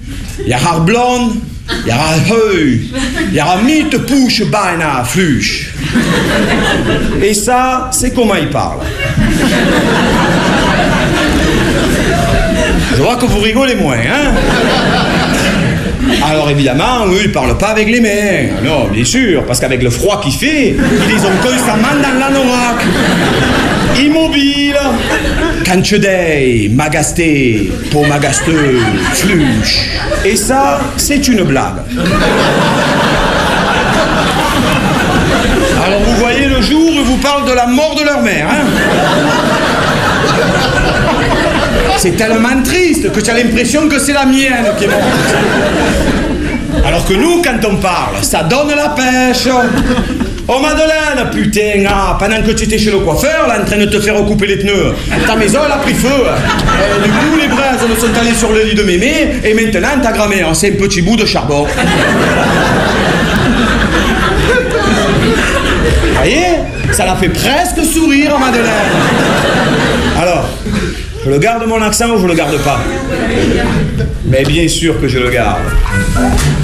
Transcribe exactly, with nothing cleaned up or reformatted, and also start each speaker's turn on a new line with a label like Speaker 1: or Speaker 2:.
Speaker 1: Jag har blond, jag har hög, jag har mitt push beina fluche. Et ça, c'est comment il parle. Je vois que vous rigolez moins, hein? Alors évidemment, eux, ils parlent pas avec les mains. Non, bien sûr, parce qu'avec le froid qu'il fait, ils les ont constamment dans l'anorak. Immobile. Canchedei, magasté, pour magasteux, fluche. Et ça, c'est une blague. Alors vous voyez, le jour où ils vous parlent de la mort de leur mère, hein? C'est tellement triste que tu as l'impression que c'est la mienne qui est morte. Alors que nous, quand on parle, ça donne la pêche. Oh Madeleine, putain, ah, pendant que tu étais chez le coiffeur, là, en train de te faire couper les pneus, ta maison, elle a pris feu. Euh, du coup, les braises ne sont allées sur le lit de mémé, et maintenant, ta grand-mère, c'est un petit bout de charbon. Vous voyez, ça la fait presque sourire, Madeleine. Alors, je le garde mon accent ou je le garde pas? Mais bien sûr que je le garde.